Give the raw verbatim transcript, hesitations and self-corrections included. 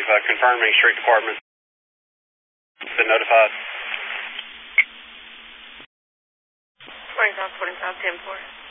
uh, confirming street department. Been notified. twenty-five, twenty-five, ten four.